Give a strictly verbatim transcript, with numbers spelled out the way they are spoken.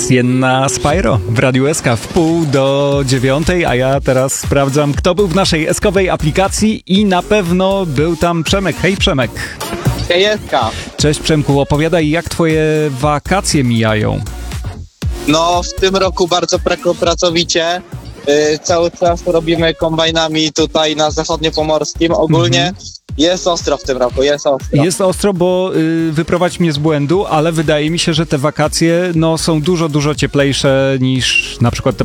Sienna Spyro w Radiu S K w pół do dziewiątej, a ja teraz sprawdzam, kto był w naszej eskowej aplikacji i na pewno był tam Przemek. Hej Przemek. Hej S K. Cześć Przemku, opowiadaj, jak twoje wakacje mijają? No w tym roku bardzo pra- pracowicie. Yy, cały czas robimy kombajnami tutaj na zachodniopomorskim. Ogólnie Mhm. jest ostro w tym roku, jest ostro. Jest ostro, bo y, wyprowadź mnie z błędu, ale wydaje mi się, że te wakacje no, są dużo, dużo cieplejsze niż na przykład te